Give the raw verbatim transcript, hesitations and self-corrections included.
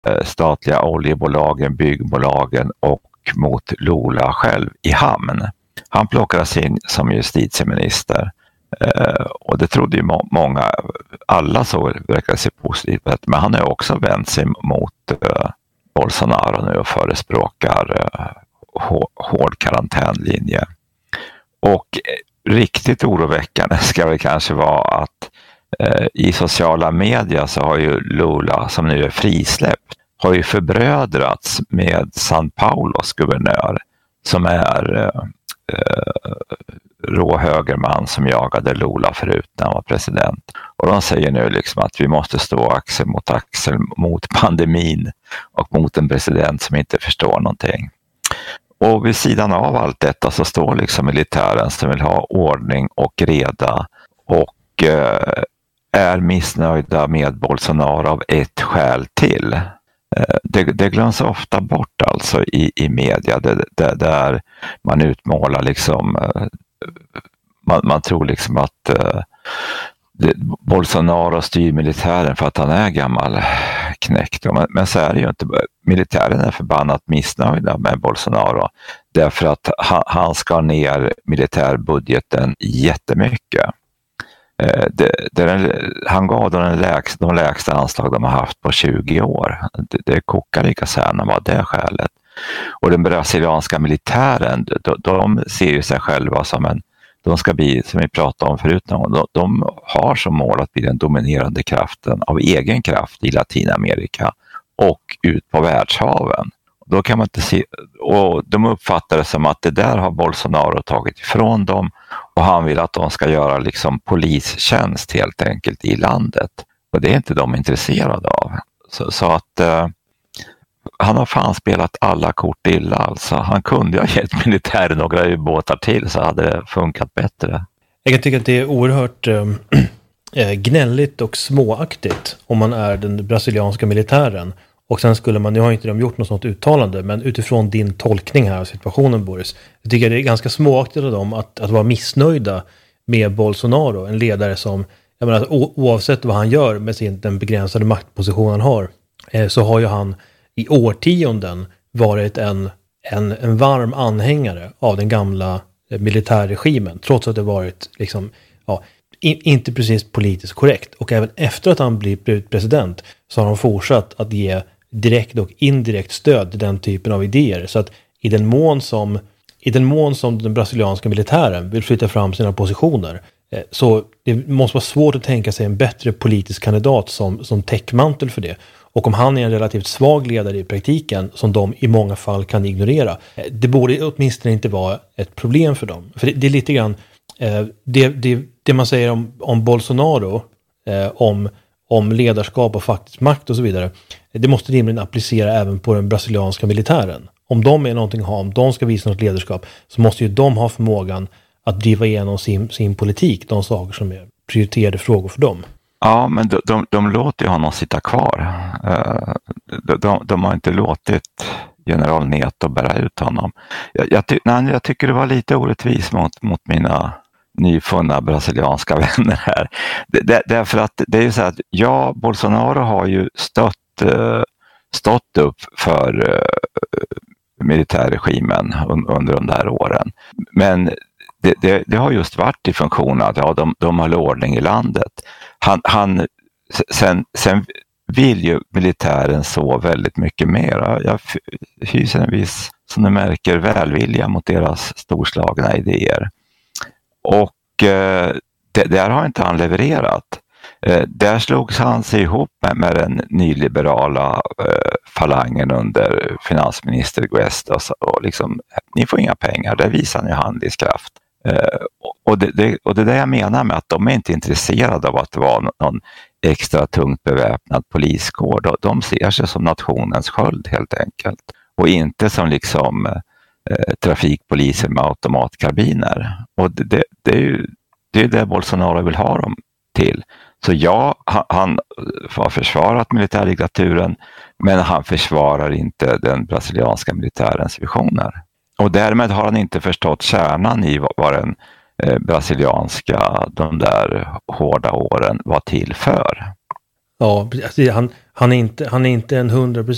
eh, statliga oljebolagen, byggbolagen och mot Lula själv i hamn. Han plockades in som justitieminister eh, och det trodde ju må- många, alla så verkar se positivt, men han har också vänt sig mot eh, Bolsonaro nu och förespråkar eh, hård karantänlinje. Och riktigt oroväckande ska det kanske vara att eh, i sociala medier så har ju Lula, som nu är frisläppt, har ju förbrödrats med São Paulos guvernör som är eh, eh, rå högerman som jagade Lula förut när han var president. Och de säger nu liksom att vi måste stå axel mot axel mot pandemin och mot en president som inte förstår någonting. Och vid sidan av allt detta så står liksom militären som vill ha ordning och reda och eh, är missnöjda med Bolsonaro av ett skäl till. Eh, det, det glöms ofta bort alltså i, i media det, det, där man utmålar liksom, eh, man, man tror liksom att eh, det, Bolsonaro styr militären för att han är gammal knäckt. Men, men så är det ju inte. Militären är förbannat missnöjda med Bolsonaro därför att han, han skar ner militärbudgeten jättemycket. Eh, det, det, han gav de lägsta, de lägsta anslag de har haft på tjugo år. Det, det kokar lika sällan var det skälet. Och den brasilianska militären, de, de ser ju sig själva som en, de ska bli, som vi pratade om förut, de, de har som mål att bli den dominerande kraften av egen kraft i Latinamerika och ut på världshaven. Då kan man inte se, och de uppfattar det som att det där har Bolsonaro tagit ifrån dem och han vill att de ska göra liksom polistjänst helt enkelt i landet. Och det är inte de intresserade av. Så, så att eh, han har fan spelat alla kort illa alltså. Han kunde ha gett militären några ubåtar till så hade det funkat bättre. Jag kan tycka att det är oerhört äh, gnälligt och småaktigt om man är den brasilianska militären. Och sen skulle man, nu har inte de gjort något sånt uttalande, men utifrån din tolkning här av situationen, Boris, jag tycker det är ganska småaktigt av dem att, att vara missnöjda med Bolsonaro, en ledare som, jag menar, o- oavsett vad han gör med sin, den begränsade maktposition han har, eh, så har ju han i årtionden varit en, en, en varm anhängare av den gamla eh, militärregimen, trots att det varit liksom, ja, in, inte precis politiskt korrekt. Och även efter att han blivit president så har han fortsatt att ge direkt och indirekt stöd till den typen av idéer. Så att i den mån som, i den mån som den brasilianska militären vill flytta fram sina positioner, eh, så det måste vara svårt att tänka sig en bättre politisk kandidat som, som täckmantel för det. Och om han är en relativt svag ledare i praktiken som de i många fall kan ignorera, eh, det borde åtminstone inte vara ett problem för dem. För det, det är lite grann eh, det, det, det man säger om, om Bolsonaro, eh, om om ledarskap och faktisk makt och så vidare. Det måste rimligen applicera även på den brasilianska militären. Om de är någonting att ha, om de ska visa något ledarskap, så måste ju de ha förmågan att driva igenom sin, sin politik, de saker som är prioriterade frågor för dem. Ja, men de, de, de låter ju honom sitta kvar. De, de, de har inte låtit general Neto bära ut honom. Jag, jag, ty, nej, jag tycker det var lite orättvist mot, mot mina nyfunna brasilianska vänner här. Det, det, därför att det är ju så att ja, Bolsonaro har ju stött, uh, stått upp för uh, militärregimen un, under de där åren. Men det, det, det har just varit i funktion att ja, de, de har ordning i landet. Han, han, sen, sen vill ju militären så väldigt mycket mer. Jag hyser en viss, som du märker, välvilja mot deras storslagna idéer. Och eh, det, där har inte han levererat. Eh, där slogs han sig ihop med, med den nyliberala eh, falangen under finansminister Guesta och, och liksom, ni får inga pengar, där visar ni handlingskraft. Eh, och, det, det, och det är det jag menar med att de är inte intresserade av att vara någon extra tungt beväpnad poliskår. De, de ser sig som nationens sköld helt enkelt. Och inte som liksom eh, trafikpoliser med automatkarbiner. Och det, det, det är ju det, är det Bolsonaro vill ha dem till. Så ja, han, han har försvarat militärdiktaturen, men han försvarar inte den brasilianska militärens visioner. Och därmed har han inte förstått kärnan i vad, vad den eh, brasilianska, de där hårda åren var till för. Ja, han, han, är inte, han är inte en hundra procent